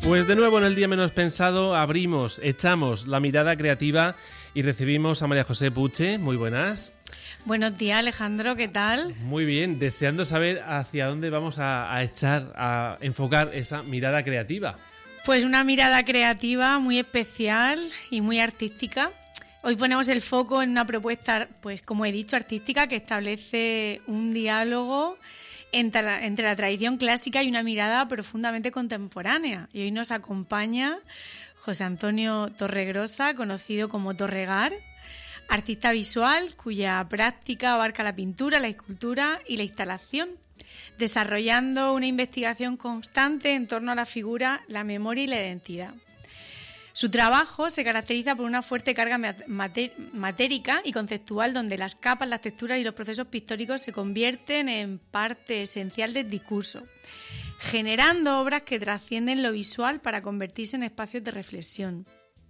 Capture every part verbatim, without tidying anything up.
Pues de nuevo en el día menos pensado abrimos, echamos la mirada creativa y recibimos a María José Puche. Muy buenas. Buenos días, Alejandro, ¿qué tal? Muy bien, deseando saber hacia dónde vamos a, a echar, a enfocar esa mirada creativa. Pues una mirada creativa muy especial y muy artística. Hoy ponemos el foco en una propuesta, pues como he dicho, artística que establece un diálogo entre la, entre la tradición clásica y una mirada profundamente contemporánea. Y hoy nos acompaña José Antonio Torregrosa, conocido como Torregar, artista visual cuya práctica abarca la pintura, la escultura y la instalación, desarrollando una investigación constante en torno a la figura, la memoria y la identidad. Su trabajo se caracteriza por una fuerte carga mater- matérica y conceptual, donde las capas, las texturas y los procesos pictóricos se convierten en parte esencial del discurso, generando obras que trascienden lo visual para convertirse en espacios de reflexión.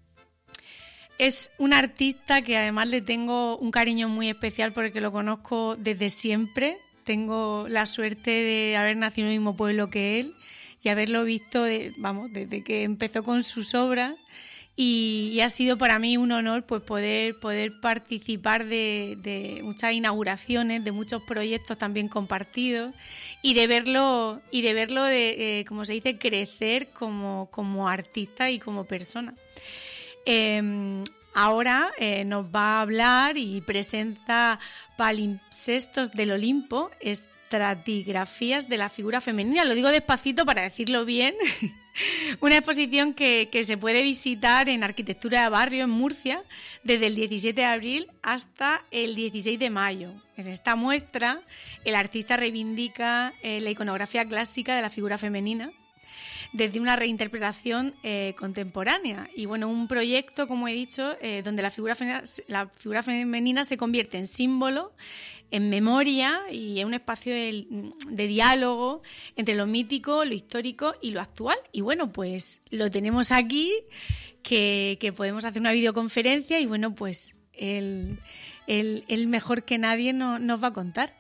Es un artista que además le tengo un cariño muy especial porque lo conozco desde siempre. Tengo la suerte de haber nacido en el mismo pueblo que él y haberlo visto, de, vamos, desde que empezó con sus obras, y, y ha sido para mí un honor pues poder, poder participar de, de muchas inauguraciones, de muchos proyectos también compartidos, y de verlo, y de verlo de, eh, como se dice, crecer como, como artista y como persona. Eh, ahora eh, nos va a hablar y presenta Palimpsestos del Olimpo, estratigrafías de la figura femenina. Lo digo despacito para decirlo bien. Una exposición que, que se puede visitar en Arquitectura de Barrio en Murcia desde el diecisiete de abril hasta el dieciséis de mayo. En esta muestra el artista reivindica eh, la iconografía clásica de la figura femenina desde una reinterpretación eh, contemporánea. Y bueno, un proyecto, como he dicho, eh, donde la figura, fe- la figura femenina se convierte en símbolo, en memoria y en un espacio de, de diálogo entre lo mítico, lo histórico y lo actual. Y bueno, pues lo tenemos aquí, que, que podemos hacer una videoconferencia y bueno, pues él, él, él mejor que nadie no, nos va a contar.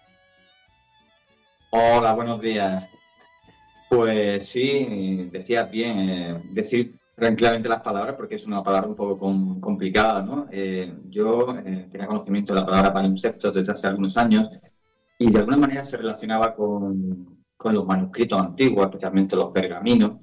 Hola, buenos días. Pues sí, decías bien, eh, decir tranquilamente las palabras porque es una palabra un poco com- complicada, ¿no? Eh, yo eh, tenía conocimiento de la palabra palimpsestos desde hace algunos años y de alguna manera se relacionaba con, con los manuscritos antiguos, especialmente los pergaminos,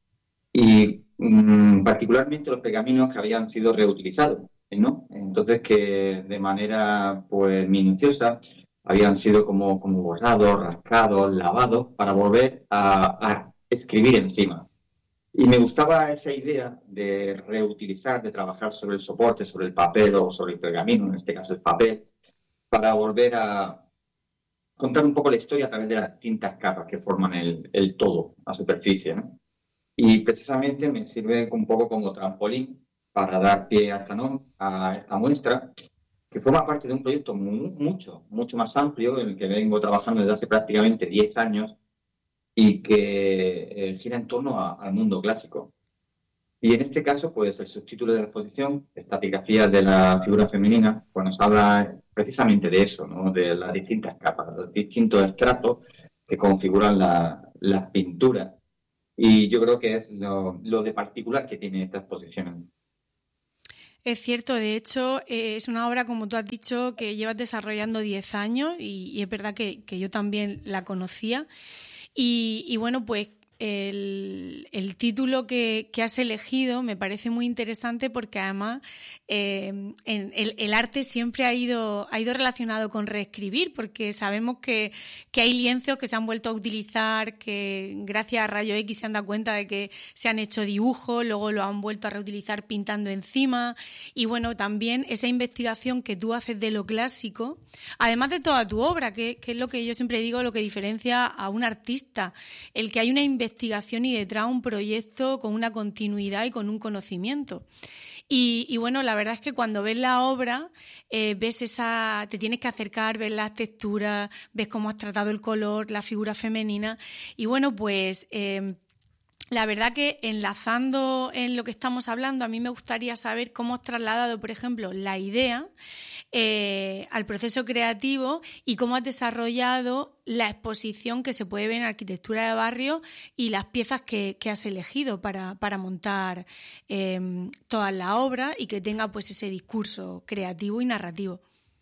y mm, particularmente los pergaminos que habían sido reutilizados, ¿no? Entonces que de manera pues minuciosa habían sido como, como borrados, rascados, lavados para volver a, a escribir encima. Y me gustaba esa idea de reutilizar, de trabajar sobre el soporte, sobre el papel o sobre el pergamino, en este caso el papel, para volver a contar un poco la historia a través de las distintas capas que forman el, el todo, la superficie, ¿no? Y precisamente me sirve un poco como trampolín para dar pie a esta, ¿no? a esta muestra, que forma parte de un proyecto muy, mucho, mucho más amplio, en el que vengo trabajando desde hace prácticamente diez años y que eh, gira en torno a, al mundo clásico. Y en este caso, pues el subtítulo de la exposición, Estratigrafías de la figura femenina, pues nos habla precisamente de eso, ¿no? De las distintas capas, los distintos estratos que configuran la, las pinturas. Y yo creo que es lo, lo de particular que tiene esta exposición. Es cierto, de hecho, eh, es una obra, como tú has dicho, que llevas desarrollando diez años y, y es verdad que, que yo también la conocía. Y, y bueno, pues el, el título que, que has elegido me parece muy interesante porque además eh, en, el, el arte siempre ha ido, ha ido relacionado con reescribir, porque sabemos que, que hay lienzos que se han vuelto a utilizar, que gracias a Rayo X se han dado cuenta de que se han hecho dibujos, luego lo han vuelto a reutilizar pintando encima. Y bueno, también esa investigación que tú haces de lo clásico, además de toda tu obra, que, que es lo que yo siempre digo, lo que diferencia a un artista, el que hay una investigación investigación y detrás un proyecto con una continuidad y con un conocimiento. Y, y bueno, la verdad es que cuando ves la obra, eh, ves esa, te tienes que acercar, ves las texturas, ves cómo has tratado el color, la figura femenina. Y bueno, pues eh, la verdad que enlazando en lo que estamos hablando, a mí me gustaría saber cómo has trasladado, por ejemplo, la idea eh, al proceso creativo y cómo has desarrollado la exposición que se puede ver en arquitectura de barrio y las piezas que, que has elegido para, para montar eh, toda la obra y que tenga pues ese discurso creativo y narrativo.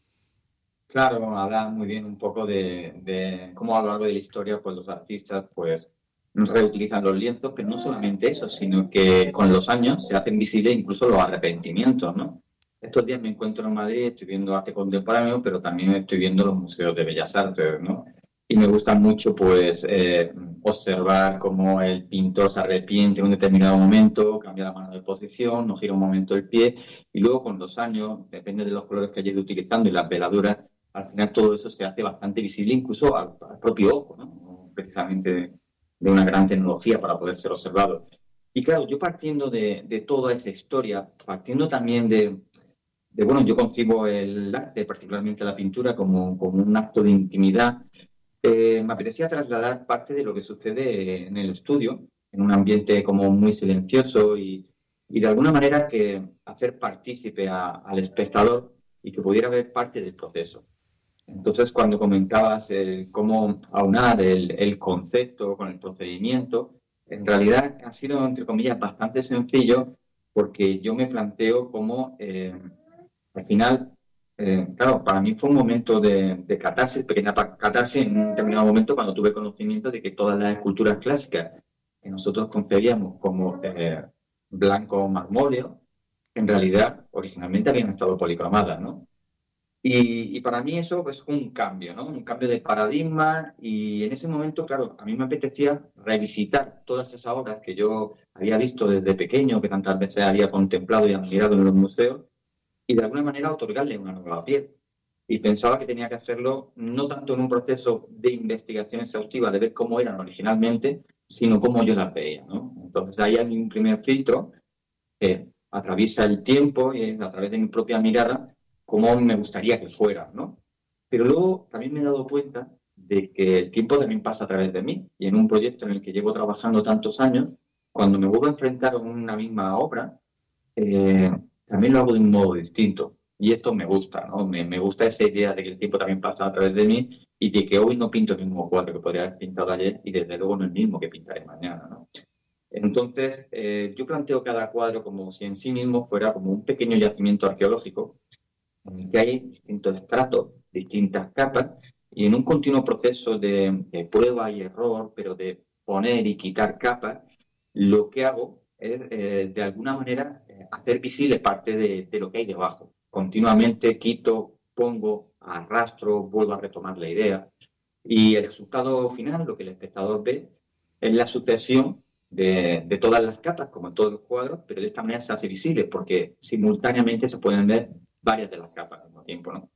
Claro, habla muy bien un poco de, de cómo a lo largo de la historia pues los artistas pues reutilizan los lienzos, pero no solamente eso, sino que con los años se hacen visibles incluso los arrepentimientos, ¿no? Estos días me encuentro en Madrid, estoy viendo arte contemporáneo, pero también estoy viendo los museos de Bellas Artes, ¿no? Y me gusta mucho, pues, eh, observar cómo el pintor se arrepiente en un determinado momento, cambia la mano de posición, no gira un momento el pie, y luego con los años, depende de los colores que haya ido utilizando y las veladuras, al final todo eso se hace bastante visible, incluso al, al propio ojo, ¿no? Precisamente de una gran tecnología para poder ser observado. Y claro, yo partiendo de, de toda esa historia, partiendo también de, de, bueno, yo concibo el arte, particularmente la pintura, como, como un acto de intimidad, eh, me apetecía trasladar parte de lo que sucede en el estudio, en un ambiente como muy silencioso y, y de alguna manera que hacer partícipe a, al espectador y que pudiera ver parte del proceso. Entonces, cuando comentabas eh, cómo aunar el, el concepto con el procedimiento, en realidad ha sido, entre comillas, bastante sencillo porque yo me planteo cómo, eh, al final, eh, claro, para mí fue un momento de, de catarsis, pequeña catarsis en un determinado momento cuando tuve conocimiento de que todas las esculturas clásicas que nosotros concebíamos como eh, blanco marmóleo, en realidad, originalmente habían estado policromadas, ¿no? Y, y para mí eso es pues, un cambio, ¿no? Un cambio de paradigma y en ese momento, claro, a mí me apetecía revisitar todas esas obras que yo había visto desde pequeño, que tantas veces había contemplado y admirado en los museos y de alguna manera otorgarle una nueva piel. Y pensaba que tenía que hacerlo no tanto en un proceso de investigación exhaustiva de ver cómo eran originalmente, sino cómo yo las veía, ¿no? Entonces ahí hay un primer filtro que atraviesa el tiempo y a través de mi propia mirada cómo me gustaría que fuera, ¿no? Pero luego también me he dado cuenta de que el tiempo también pasa a través de mí y en un proyecto en el que llevo trabajando tantos años, cuando me vuelvo a enfrentar a una misma obra, eh, también lo hago de un modo distinto. Y esto me gusta, ¿no? Me, me gusta esa idea de que el tiempo también pasa a través de mí y de que hoy no pinto el mismo cuadro que podría haber pintado ayer y desde luego no el mismo que pintaré mañana, ¿no? Entonces, eh, yo planteo cada cuadro como si en sí mismo fuera como un pequeño yacimiento arqueológico en el que hay distintos estratos, distintas capas, y en un continuo proceso de, de prueba y error, pero de poner y quitar capas, lo que hago es, eh, de alguna manera, eh, hacer visible parte de, de lo que hay debajo. Continuamente quito, pongo, arrastro, vuelvo a retomar la idea, y el resultado final, lo que el espectador ve, es la sucesión de, de todas las capas, como en todos los cuadros, pero de esta manera se hace visible, porque simultáneamente se pueden ver varias de las capas al mismo tiempo, ¿no?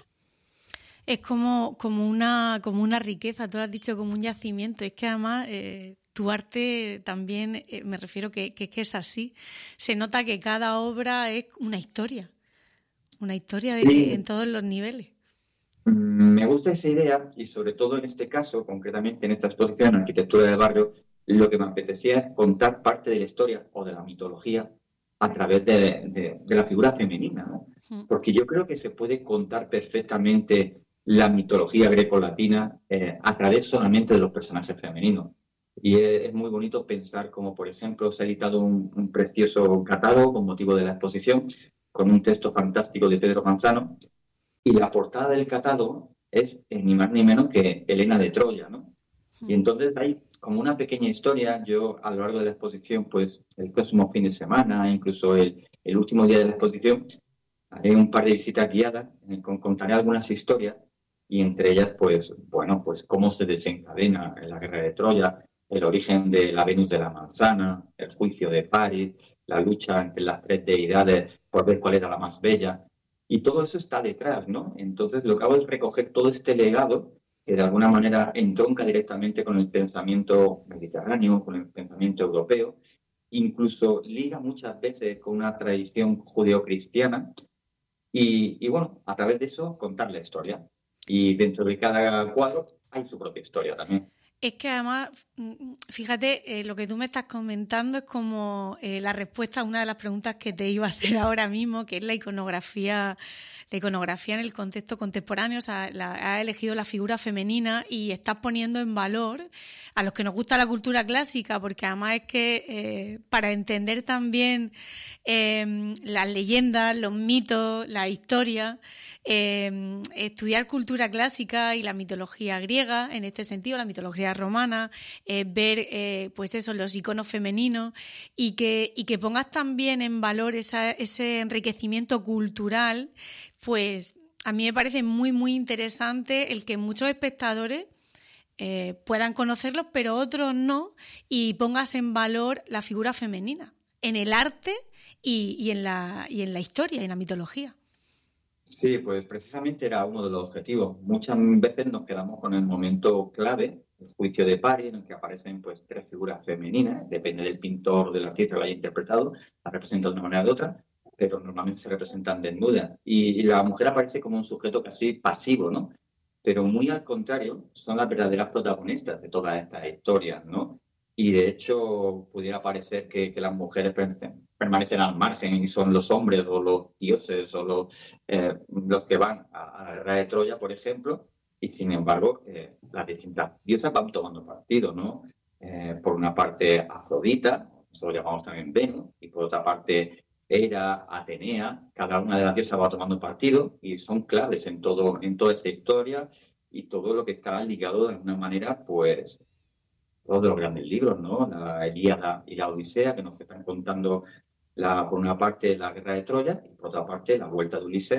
Es como, como, una, como una riqueza, tú lo has dicho, como un yacimiento. Es que además eh, tu arte también, eh, me refiero que, que, que es así. Se nota que cada obra es una historia, una historia de, Sí. en todos los niveles. Me gusta esa idea y sobre todo en este caso, concretamente en esta exposición Arquitectura de Barrio, lo que me apetecía es contar parte de la historia o de la mitología a través de, de, de la figura femenina, ¿no? Porque yo creo que se puede contar perfectamente la mitología grecolatina eh, a través solamente de los personajes femeninos. Y es, es muy bonito pensar como, por ejemplo, se ha editado un, un precioso catálogo con motivo de la exposición, con un texto fantástico de Pedro Manzano, y la portada del catálogo es eh, ni más ni menos que Helena de Troya, ¿no? Y entonces hay como una pequeña historia. Yo a lo largo de la exposición, pues el próximo fin de semana, incluso el, el último día de la exposición, haré un par de visitas guiadas en el que contaré algunas historias y entre ellas, pues, bueno, pues cómo se desencadena en la guerra de Troya, el origen de la Venus de la Manzana, el juicio de París, la lucha entre las tres deidades por ver cuál era la más bella. Y todo eso está detrás, ¿no? Entonces lo que hago es recoger todo este legado que de alguna manera entronca directamente con el pensamiento mediterráneo, con el pensamiento europeo, incluso liga muchas veces con una tradición judeocristiana y, y bueno, a través de eso contar la historia. Y dentro de cada cuadro hay su propia historia también. Es que además, fíjate, eh, lo que tú me estás comentando es como eh, la respuesta a una de las preguntas que te iba a hacer ahora mismo, que es la iconografía, la iconografía en el contexto contemporáneo. O sea, la, has elegido la figura femenina y estás poniendo en valor a los que nos gusta la cultura clásica, porque además es que eh, para entender también eh, las leyendas, los mitos, la historia, eh, estudiar cultura clásica y la mitología griega, en este sentido, la mitología romana, eh, ver eh, pues eso, los iconos femeninos y que, y que pongas también en valor esa, ese enriquecimiento cultural, pues a mí me parece muy, muy interesante el que muchos espectadores eh, puedan conocerlos, pero otros no, y pongas en valor la figura femenina en el arte y, y, en, la, y en la historia, en la mitología. Sí, pues precisamente era uno de los objetivos. Muchas veces nos quedamos con el momento clave, el juicio de París, en el que aparecen pues tres figuras femeninas, depende del pintor, del artista que lo haya interpretado, la representa de una manera o de otra, pero normalmente se representan desnudas. Y, y la mujer aparece como un sujeto casi pasivo, ¿no? Pero muy al contrario, son las verdaderas protagonistas de todas estas historias, ¿no? Y de hecho, pudiera parecer que, que las mujeres permanecen al margen y son los hombres o los dioses o los, eh, los que van a, a la guerra de Troya, por ejemplo, y sin embargo, eh, las distintas diosas van tomando partido, ¿no? Eh, por una parte, Afrodita, eso lo llamamos también Venus, y por otra parte, Hera, Atenea, cada una de las diosas va tomando partido y son claves en, todo, en toda esta historia y todo lo que está ligado de alguna manera, pues, dos de los grandes libros, ¿no? La Ilíada y la Odisea, que nos están contando, la, por una parte, la guerra de Troya y por otra parte, la vuelta de Ulises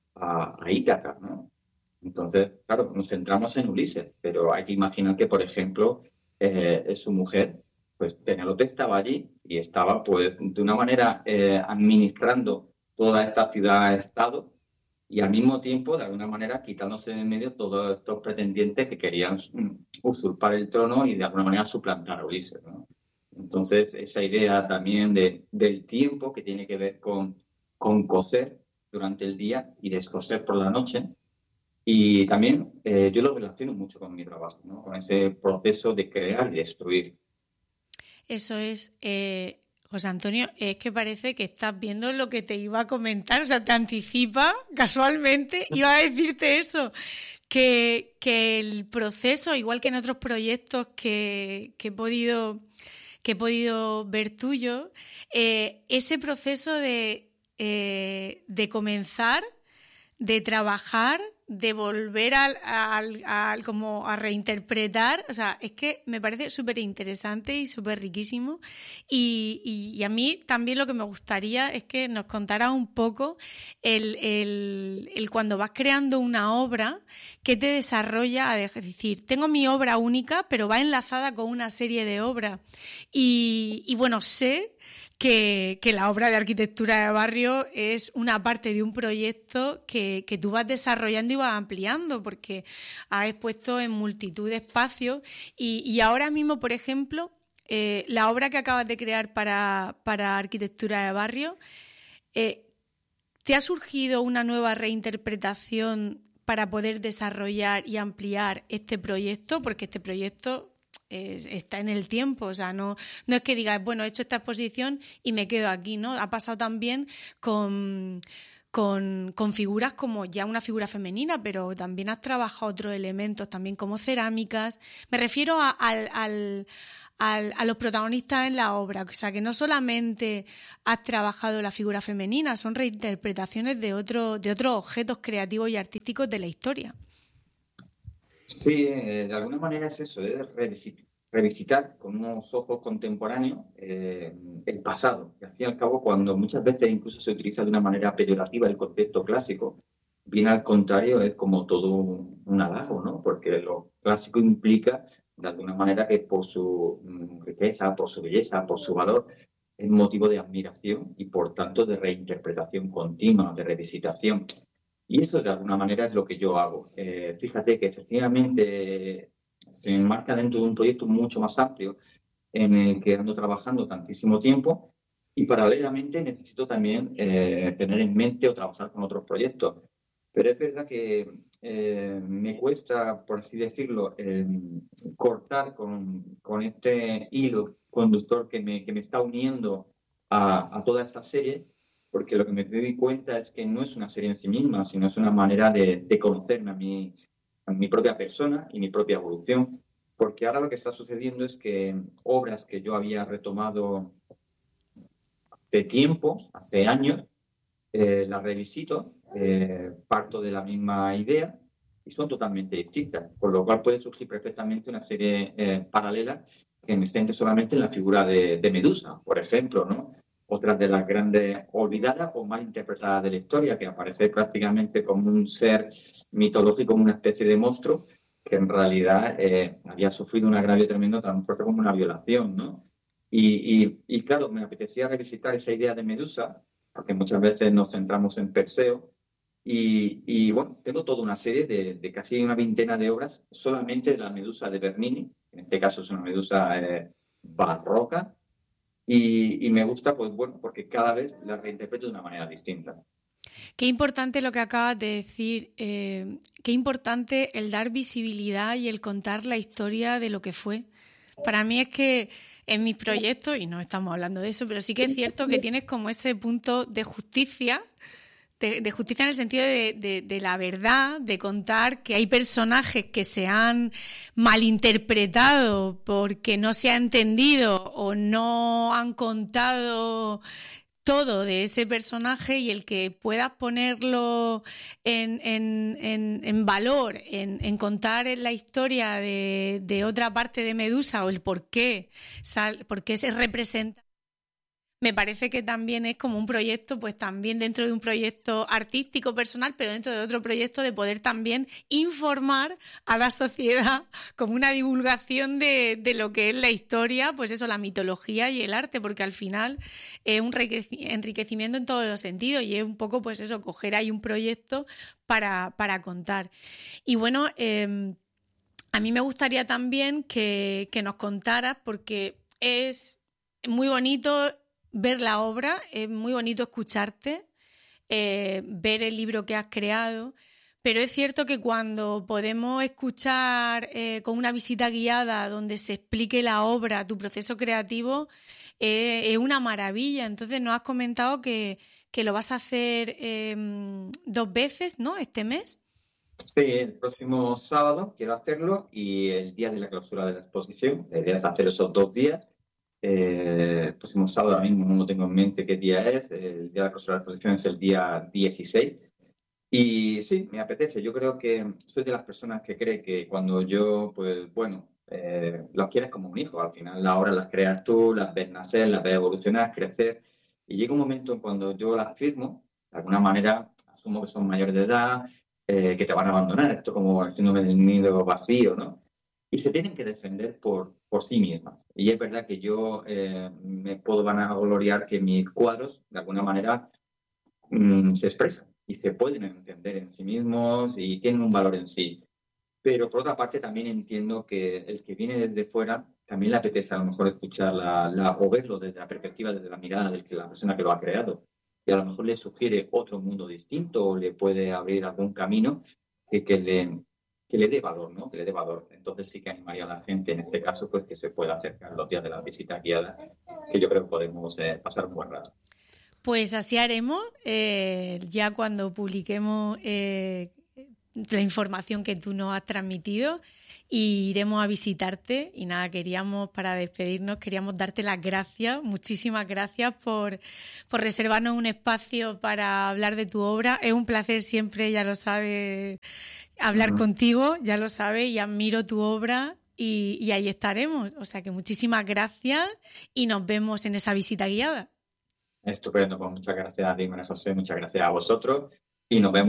a, a Ítaca, ¿no? Entonces, claro, nos centramos en Ulises, pero hay que imaginar que, por ejemplo, eh, su mujer, pues Penélope estaba allí y estaba, pues, de una manera eh, administrando toda esta ciudad-estado y al mismo tiempo, de alguna manera, quitándose de en medio todos estos pretendientes que querían usurpar el trono y de alguna manera suplantar a Ulises, ¿no? Entonces, esa idea también de, del tiempo que tiene que ver con, con coser durante el día y descoser por la noche. Y también eh, yo lo relaciono mucho con mi trabajo, ¿no? Con ese proceso de crear y destruir. Eso es... Eh... José Antonio, es que parece que estás viendo lo que te iba a comentar, o sea, te anticipa casualmente, iba a decirte eso, que, que el proceso, igual que en otros proyectos que, que, he, podido, que he podido ver tuyo, eh, ese proceso de, eh, de comenzar, de trabajar, de volver al, al, al como a reinterpretar, o sea, es que me parece súper interesante y súper riquísimo y, y, y a mí también lo que me gustaría es que nos contaras un poco el, el, el cuando vas creando una obra que te desarrolla, es decir, tengo mi obra única pero va enlazada con una serie de obras y, y bueno, sé Que, que la obra de arquitectura de barrio es una parte de un proyecto que, que tú vas desarrollando y vas ampliando porque has expuesto en multitud de espacios y, y ahora mismo, por ejemplo, eh, la obra que acabas de crear para, para arquitectura de barrio, eh, ¿te ha surgido una nueva reinterpretación para poder desarrollar y ampliar este proyecto? Porque este proyecto está en el tiempo, o sea, no, no es que digas, bueno, he hecho esta exposición y me quedo aquí, ¿no? Ha pasado también con, con, con figuras como ya una figura femenina, pero también has trabajado otros elementos, también como cerámicas. Me refiero a, al, al, al, a los protagonistas en la obra, o sea, que no solamente has trabajado la figura femenina, son reinterpretaciones de, otro, de otros objetos creativos y artísticos de la historia. Sí, eh, de alguna manera es eso, es revisitar, revisitar con unos ojos contemporáneos eh, el pasado. Y al fin y al cabo, cuando muchas veces incluso se utiliza de una manera peyorativa el concepto clásico, bien al contrario, es como todo un, un halago, ¿no? Porque lo clásico implica, de alguna manera, que por su riqueza, por su belleza, por su valor, es motivo de admiración y, por tanto, de reinterpretación continua, de revisitación. Y eso, de alguna manera, es lo que yo hago. Eh, fíjate que, efectivamente, se enmarca dentro de un proyecto mucho más amplio en el que ando trabajando tantísimo tiempo y, paralelamente, necesito también eh, tener en mente o trabajar con otros proyectos. Pero es verdad que eh, me cuesta, por así decirlo, eh, cortar con, con este hilo conductor que me, que me está uniendo a, a toda esta serie, porque lo que me doy cuenta es que no es una serie en sí misma, sino es una manera de, de conocerme a mí, a mi propia persona y mi propia evolución. Porque ahora lo que está sucediendo es que obras que yo había retomado hace tiempo, hace años, eh, las revisito, eh, parto de la misma idea y son totalmente distintas, por lo cual puede surgir perfectamente una serie eh, paralela que me centre solamente en la figura de, de Medusa, por ejemplo, ¿no? Otras de las grandes olvidadas o mal interpretadas de la historia, que aparece prácticamente como un ser mitológico, como una especie de monstruo, que en realidad eh, había sufrido un agravio tremendo, tan fuerte como una violación, ¿no? Y, y, y claro, me apetecía revisitar esa idea de Medusa, porque muchas veces nos centramos en Perseo, y, y bueno, tengo toda una serie de, de casi una veintena de obras solamente de la Medusa de Bernini, en este caso es una Medusa eh, barroca, y, y me gusta, pues bueno, porque cada vez la reinterpreto de una manera distinta. Qué importante lo que acabas de decir, eh, qué importante el dar visibilidad y el contar la historia de lo que fue. Para mí es que en mis proyectos, y no estamos hablando de eso, pero sí que es cierto que tienes como ese punto de justicia, de, de justicia en el sentido de, de, de la verdad, de contar que hay personajes que se han malinterpretado porque no se ha entendido o no han contado todo de ese personaje, y el que puedas ponerlo en, en, en, en valor, en, en contar la historia de, de otra parte de Medusa o el por qué, sal, por qué se representa, me parece que también es como un proyecto, pues también dentro de un proyecto artístico personal, pero dentro de otro proyecto de poder también informar a la sociedad como una divulgación de, de lo que es la historia, pues eso, la mitología y el arte, porque al final es un enriquecimiento en todos los sentidos y es un poco, pues eso, coger ahí un proyecto para, para contar. Y bueno, eh, a mí me gustaría también que, que nos contaras, porque es muy bonito ver la obra, es muy bonito escucharte, eh, ver el libro que has creado, pero es cierto que cuando podemos escuchar eh, con una visita guiada donde se explique la obra, tu proceso creativo, eh, es una maravilla. Entonces nos has comentado que, que lo vas a hacer eh, dos veces, ¿no?, este mes. Sí, el próximo sábado quiero hacerlo y el día de la clausura de la exposición. La idea es hacer esos dos días. Eh, el próximo sábado, ahora mismo no lo tengo en mente qué día es, el día de la clausura de la exposición es el día dieciséis. Y sí, me apetece. Yo creo que soy de las personas que cree que cuando yo, pues bueno, eh, los quieres como un hijo. Al final las obras las creas tú, las ves nacer, las ves evolucionar, crecer. Y llega un momento en cuando yo las firmo, de alguna manera asumo que son mayores de edad, eh, que te van a abandonar. Esto como el síndrome del nido vacío, ¿no? Y se tienen que defender por, por sí mismas. Y es verdad que yo eh, me puedo vanagloriar que mis cuadros, de alguna manera, mmm, se expresan y se pueden entender en sí mismos y tienen un valor en sí. Pero por otra parte también entiendo que el que viene desde fuera también le apetece a lo mejor escuchar la, la, o verlo desde la perspectiva, desde la mirada de la persona que lo ha creado. Y a lo mejor le sugiere otro mundo distinto o le puede abrir algún camino que, que le... que le dé valor, ¿no? Que le dé valor. Entonces sí que animaría a la gente, en este caso, pues que se pueda acercar los días de la visita guiada, que yo creo que podemos eh, pasar un buen rato. Pues así haremos, eh, ya cuando publiquemos eh, la información que tú nos has transmitido, y iremos a visitarte. Y nada, queríamos, para despedirnos, queríamos darte las gracias, muchísimas gracias por, por reservarnos un espacio para hablar de tu obra. Es un placer siempre, ya lo sabes, hablar uh-huh. contigo, ya lo sabes, y admiro tu obra y, y ahí estaremos. O sea que muchísimas gracias y nos vemos en esa visita guiada. Estupendo, pues muchas gracias a ti, María José, muchas gracias a vosotros y nos vemos.